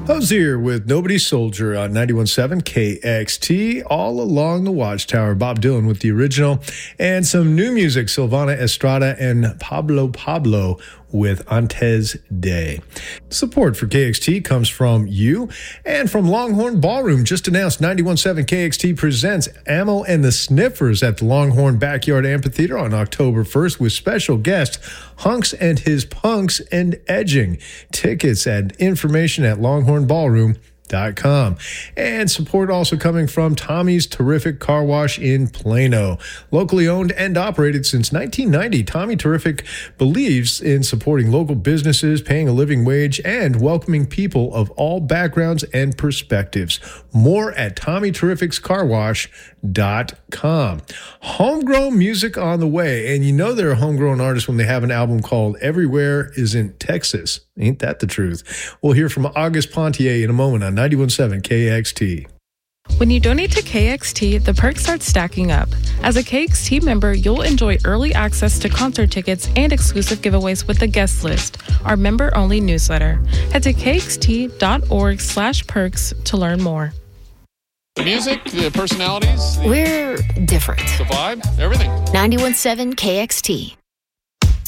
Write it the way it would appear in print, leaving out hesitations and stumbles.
Hosier with Nobody Soldier on 91.7 KXT, all along the Watchtower. Bob Dylan with the original, and some new music, Silvana Estrada and Pablo with Antes Day. Support for KXT comes from you and from Longhorn Ballroom. Just announced 91.7 KXT presents Ammo and the Sniffers at the Longhorn Backyard Amphitheater on October 1st with special guest Hunks and His Punks and Edging. Tickets and information at longhornballroom.com. And support also coming from Tommy's Terrific Car Wash in Plano. Locally owned and operated since 1990, Tommy Terrific believes in supporting local businesses, paying a living wage, and welcoming people of all backgrounds and perspectives. More at TommyTerrifcsCarWash.com. Homegrown music on the way, and you know they're a homegrown artist when they have an album called Everywhere Isn't Texas. Ain't that the truth? We'll hear from August Pontier in a moment on 91.7 KXT. When you donate to KXT, the perks start stacking up. As a KXT member, you'll enjoy early access to concert tickets and exclusive giveaways with the guest list, our member-only newsletter. Head to kxt.org/perks to learn more. The music, the personalities. We're different. The vibe, everything. 91.7 KXT.